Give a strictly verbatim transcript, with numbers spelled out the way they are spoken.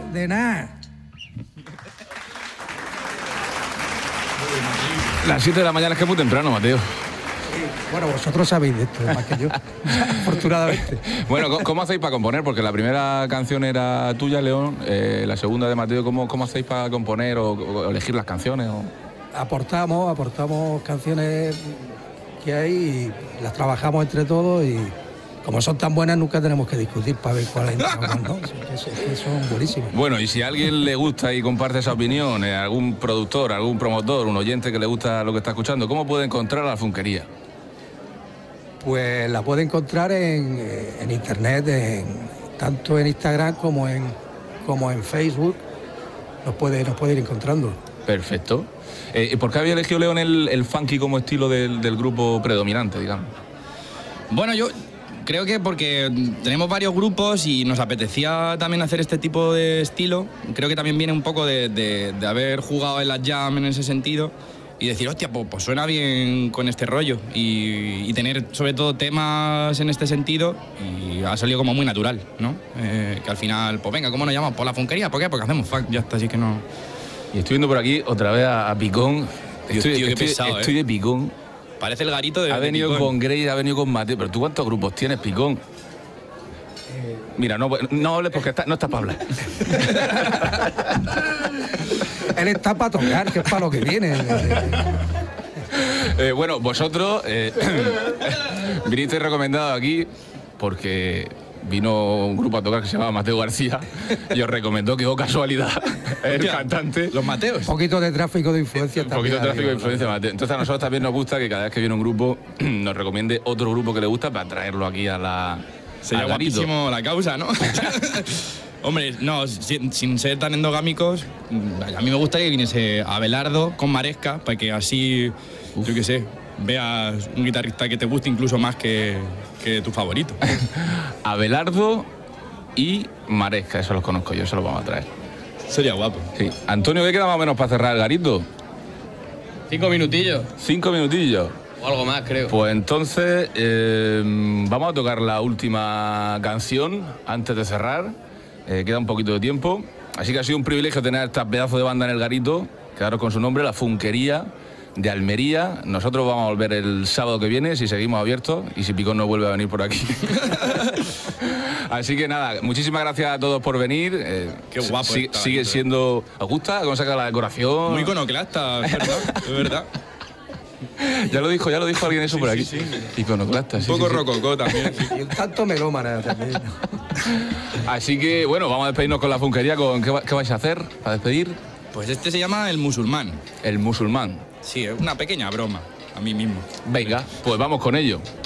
De nada. Las siete de la mañana es que es muy temprano, Mateo. Bueno, vosotros sabéis de esto, más que yo, afortunadamente. Bueno, ¿cómo hacéis para componer? Porque la primera canción era tuya, León, eh, la segunda de Mateo. ¿Cómo, cómo hacéis para componer o, o elegir las canciones? O... Aportamos, aportamos canciones que hay y las trabajamos entre todos y como son tan buenas nunca tenemos que discutir para ver cuál es la cuál no. Es que, que son buenísimas. Bueno, y si a alguien le gusta y comparte esa opinión, eh, algún productor, algún promotor, un oyente que le gusta lo que está escuchando, ¿cómo puede encontrar a La Funkería? Pues la puede encontrar en, en internet, en, tanto en Instagram como en, como en Facebook. Nos puede, nos puede ir encontrando. Perfecto. Eh, ¿Por qué había elegido León el, el funky como estilo del, del grupo predominante, digamos? Bueno, yo creo que porque tenemos varios grupos y nos apetecía también hacer este tipo de estilo. Creo que también viene un poco de, de, de haber jugado en la jam en ese sentido y decir, hostia, pues, pues suena bien con este rollo y, y tener sobre todo temas en este sentido y ha salido como muy natural, ¿no? Eh, que al final, pues venga, ¿cómo nos llamamos? ¿Por La Funkería? ¿Por qué? Porque hacemos funk, ya está, así que no... Y estoy viendo por aquí otra vez a, a Picón. Dios, Estoy, tío, qué estoy, pesado, estoy ¿eh? de Picón. Parece el garito de Ha venido de Picón. con Grace, ha venido con Mateo. Pero ¿tú cuántos grupos tienes, Picón? Eh... Mira, no, no hables porque está, no estás para hablar. Él está para tocar, que es para lo que viene. eh, bueno, vosotros eh, vinisteis recomendados aquí porque vino un grupo a tocar que se llamaba Mateo García y os recomendó que, oh casualidad, el cantante. Los Mateos. Un poquito de tráfico de influencia Un también. poquito de tráfico de influencia, Mateo. Entonces a nosotros también nos gusta que cada vez que viene un grupo nos recomiende otro grupo que le gusta para traerlo aquí a la... Sería guapísimo la causa, ¿no? Hombre, no, sin, sin ser tan endogámicos, a mí me gustaría que viniese Abelardo con Maresca, para que así, Uf. yo qué sé, veas un guitarrista que te guste incluso más que, que tu favorito. Abelardo y Maresca, eso los conozco yo, eso los vamos a traer. Sería guapo. Sí. Antonio, ¿qué queda más o menos para cerrar el garito? Cinco minutillos. Cinco minutillos. O algo más, creo. Pues entonces eh, vamos a tocar la última canción antes de cerrar. Eh, queda un poquito de tiempo. Así que ha sido un privilegio tener esta pedazo de banda en el garito. Quedaros con su nombre, La Funkería de Almería. Nosotros vamos a volver el sábado que viene, si seguimos abiertos y si Picón no vuelve a venir por aquí. Así que nada, muchísimas gracias a todos por venir. Eh, Qué guapo. Si, está, sigue siendo... ¿Os gusta cómo saca la decoración? Muy iconoclasta, es verdad, es verdad. Ya lo dijo, ya lo dijo alguien eso sí, por aquí. Sí, sí. Iconoclasta. Un sí, poco sí, sí. rococó también. Sí. Y un tanto melómana también. Así que, bueno, vamos a despedirnos con La Funkería. Con, ¿qué, ¿Qué vais a hacer para despedir? Pues este se llama El Musulmán. El Musulmán. Sí, es una pequeña broma a mí mismo. Venga, pues vamos con ello.